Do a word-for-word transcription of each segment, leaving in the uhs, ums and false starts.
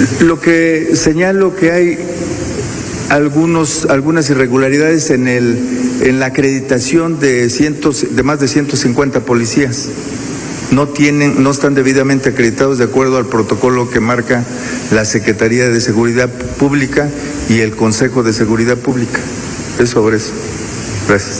Lo que señalo que hay algunos algunas irregularidades en el en la acreditación de cientos de más de ciento cincuenta policías. No tienen, no están debidamente acreditados de acuerdo al protocolo que marca la Secretaría de Seguridad Pública y el Consejo de Seguridad Pública. Es sobre eso. Gracias.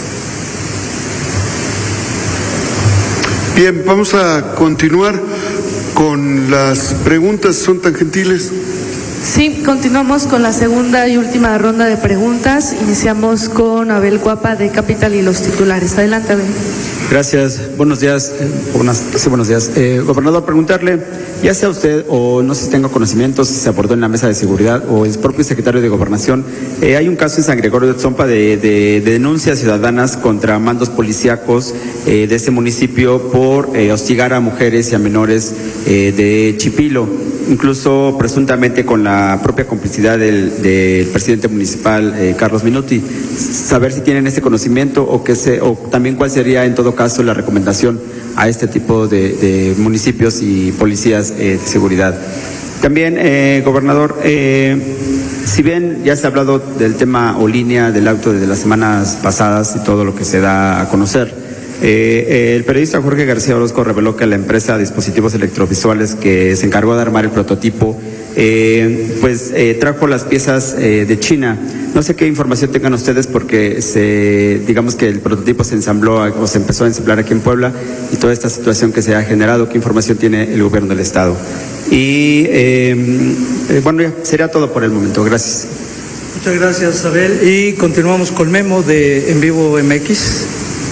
Bien, vamos a continuar con las preguntas, son tan gentiles. Sí, continuamos con la segunda y última ronda de preguntas. Iniciamos con Abel Cuapa de Capital y los titulares. Adelante, Abel. Gracias. Buenos días. Eh, buenas, sí, buenos días. Eh, gobernador, preguntarle, ya sea usted o no sé si tengo conocimientos, si se abordó en la mesa de seguridad o el propio secretario de Gobernación, eh, hay un caso en San Gregorio de Tzompa de, de, de denuncias ciudadanas contra mandos policíacos eh, de ese municipio por eh, hostigar a mujeres y a menores eh, de Chipilo, incluso presuntamente con la propia complicidad del, del presidente municipal, eh, Carlos Minuti. Saber si tienen ese conocimiento o, que se, o también cuál sería en todo caso la recomendación a este tipo de, de municipios y policías eh, de seguridad. También, eh, gobernador, eh, si bien ya se ha hablado del tema o línea del auto desde las semanas pasadas y todo lo que se da a conocer, Eh, el periodista Jorge García Orozco reveló que la empresa Dispositivos Electrovisuales que se encargó de armar el prototipo, eh, pues eh, trajo las piezas eh, de China. No sé qué información tengan ustedes porque se, digamos que el prototipo se ensambló o se empezó a ensamblar aquí en Puebla y toda esta situación que se ha generado, ¿qué información tiene el gobierno del estado? Y eh, eh, bueno, ya sería todo por el momento. Gracias. Muchas gracias, Abel. Y continuamos con Memo de En Vivo M X.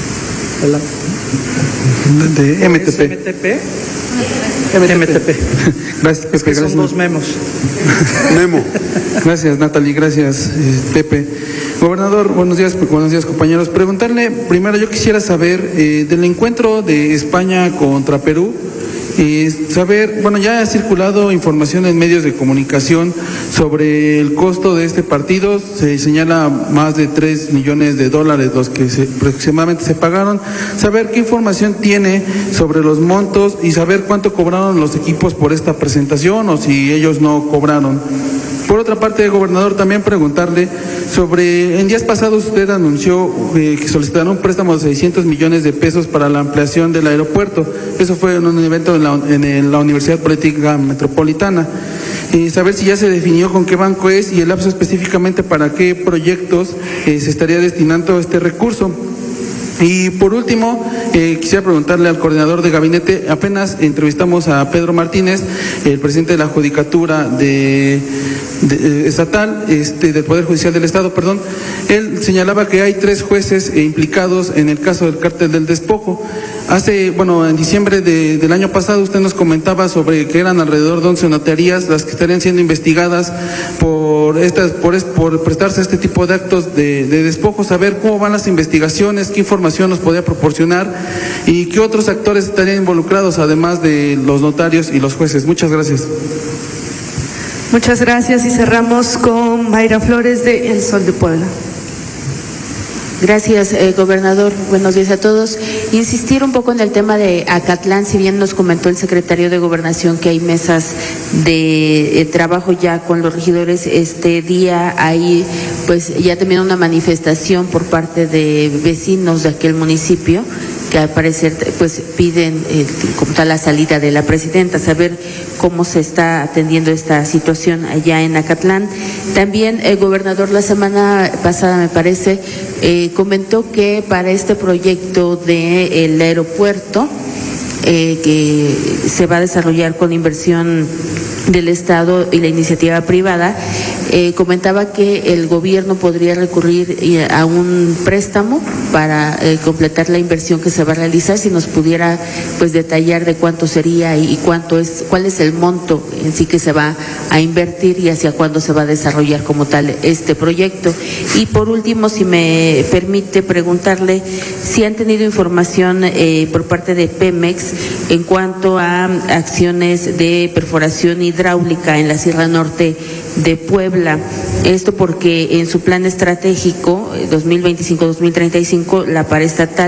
De M T P. M T P. M T P. Gracias, Pepe. Es que son gracias. dos memos. Memo. Gracias, Natalie. Gracias, eh, Pepe. Gobernador, buenos días, buenos días, compañeros. Preguntarle, primero, yo quisiera saber eh, del encuentro de España contra Perú. Y saber, bueno, ya ha circulado información en medios de comunicación sobre el costo de este partido. Se señala más de tres millones de dólares los que se, aproximadamente se pagaron. Saber qué información tiene sobre los montos y saber cuánto cobraron los equipos por esta presentación o si ellos no cobraron. Por otra parte, gobernador, también preguntarle sobre, en días pasados usted anunció eh, que solicitaron un préstamo de seiscientos millones de pesos para la ampliación del aeropuerto. Eso fue en un evento en la, en la Universidad Política Metropolitana. Eh, saber si ya se definió con qué banco es y el lapso específicamente para qué proyectos eh, se estaría destinando este recurso. Y por último, eh, quisiera preguntarle al coordinador de gabinete, apenas entrevistamos a Pedro Martínez, el presidente de la Judicatura de, de, estatal, este, del Poder Judicial del Estado, perdón. Él señalaba que hay tres jueces eh, implicados en el caso del cártel del despojo. Hace, bueno, en diciembre de, del año pasado usted nos comentaba sobre que eran alrededor de once notarías las que estarían siendo investigadas por estas, por, por prestarse a este tipo de actos de, de despojo. Saber cómo van las investigaciones, qué información nos podía proporcionar y qué otros actores estarían involucrados además de los notarios y los jueces. Muchas gracias. Muchas gracias y cerramos con Mayra Flores de El Sol de Puebla. Gracias, eh, gobernador. Buenos días a todos. Insistir un poco en el tema de Acatlán, si bien nos comentó el secretario de Gobernación que hay mesas de eh, trabajo ya con los regidores, este día hay pues ya también una manifestación por parte de vecinos de aquel municipio que al parecer pues piden eh, como tal la salida de la presidenta, saber cómo se está atendiendo esta situación allá en Acatlán. También el gobernador la semana pasada, me parece, eh, comentó que para este proyecto del aeropuerto eh, que se va a desarrollar con inversión del Estado y la iniciativa privada, eh, comentaba que el gobierno podría recurrir a un préstamo para eh, completar la inversión que se va a realizar. Si nos pudiera pues detallar de cuánto sería y, y cuánto es, cuál es el monto en sí que se va a invertir y hacia cuándo se va a desarrollar como tal este proyecto. Y por último, si me permite preguntarle si han tenido información eh, por parte de Pemex en cuanto a acciones de perforación hidráulica en la Sierra Norte de Puebla. Esto porque en su plan estratégico dos mil veinticinco a dos mil treinta y cinco la paraestatal